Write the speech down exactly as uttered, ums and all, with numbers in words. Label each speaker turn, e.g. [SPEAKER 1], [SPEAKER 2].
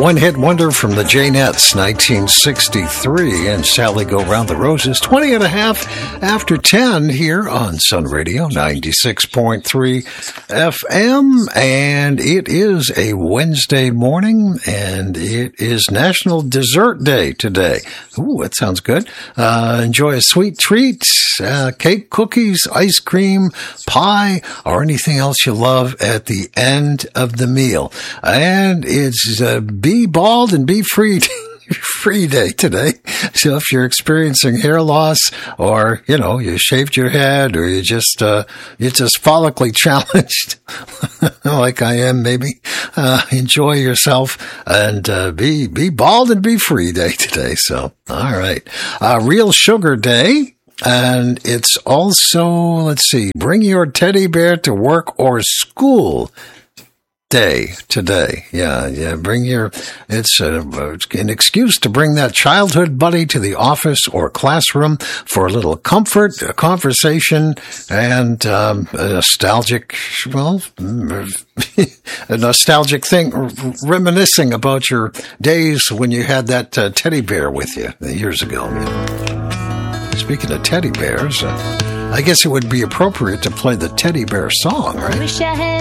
[SPEAKER 1] one-hit wonder from the Janettes, nineteen sixty-three, and Sally Go Round the Roses, twenty and a half after ten here on Sun Radio, ninety-six point three F M, and it is a Wednesday morning, and it is National Dessert Day today. Ooh, that sounds good. Uh, enjoy a sweet treat, uh, cake, cookies, ice cream, pie, or anything else you love at the end of the meal. And it's uh, Be Bald and Be Free Free Day today. So if you're experiencing hair loss, or, you know, you shaved your head, or you just, uh, you're just follically challenged, like I am, maybe, uh, enjoy yourself and, uh, be, be bald and be free day today. So, all right. Uh, Real Sugar Day. And it's also, let's see, Bring Your Teddy Bear to Work or School Day today. Yeah, yeah. Bring your, it's a, an excuse to bring that childhood buddy to the office or classroom for a little comfort, a conversation, and um, a nostalgic, well, a nostalgic thing, reminiscing about your days when you had that uh, teddy bear with you years ago. You know. Speaking of teddy bears, uh, I guess it would be appropriate to play the teddy bear song, right?